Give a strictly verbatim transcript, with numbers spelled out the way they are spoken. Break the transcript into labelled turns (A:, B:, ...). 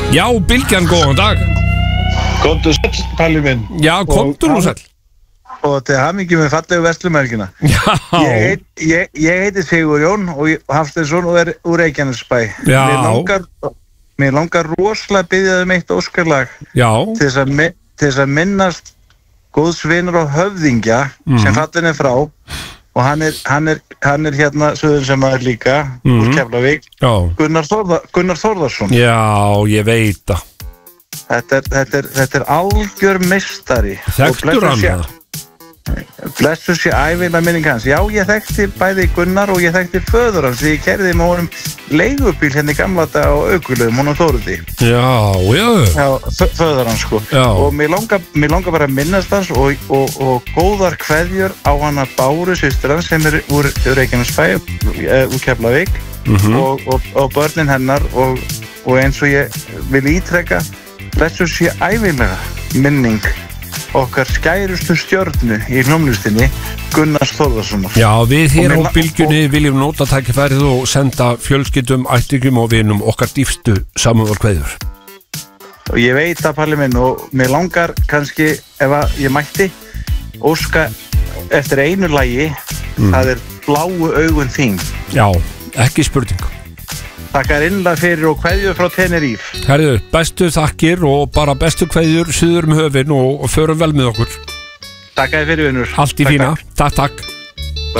A: Já, Bylgjan, góðan dag.
B: Komdu sæll, Palli minn.
A: Já, komdu nú sæll.
B: Og til hamingi með fallegu vestlumhelgina.
A: Já.
B: Ég, ég, ég heiti Sigurjón og Hafsteinsson og er úr Reykjanesbæ.
A: Já.
B: Mér langar, mér langar rosalega að biðja um eitt óskarlag.
A: Já.
B: Til þess að, til þess að minnast góðsvinur og höfðingja mm. sem fallin er frá. Og hann er, hann er, hann er hérna söður sem maður líka mm. úr Keflavík. Já. Gunnar, Þórða, Gunnar Þórðarsson.
A: Já, ég veit það.
B: Þetta er, þetta er, þetta er algjör meistari.
A: Þekktur hann það?
B: Blessu sé ævilega minning hans. Já, ég þekkti bæði Gunnar og ég þekkti föður hans því ég kerði með honum leigubíl hérna í gamla dag á Aukulöfum, honum Þóruði.
A: Já, já.
B: Já, föður hans sko. Já. Og mér langar, mér langar bara að minnast hans og, og, og góðar kveðjur á hana Báru systur hans sem er úr Reykjanesbæ, úr Keflavík mm-hmm. og, og, og börnin hennar og, og eins og ég vil ítrekka blessu sé ævilega minning okkar skærustu stjörnu í hljómlistinni Gunnars Þórðarssonar.
A: Já, við hér á Bylgjunni viljum nota tækifærið og senda fjölskyldum, ættingjum og vinum okkar dýpstu samúðarkveðjur.
B: Og ég veit að Palli minn og mér langar kannski ef að ég mætti óska eftir einu lagi mm. það er Bláu augun þín.
A: Já, ekki spurning.
B: Takkar innlega fyrir og kveðjur frá Tenerife.
A: Herðu, bestu þakkir og bara bestu kveðjur suður um höfin og, og förum vel með okkur.
B: Takk fyrir vinnur.
A: Allt í takk, fína. Takk, takk.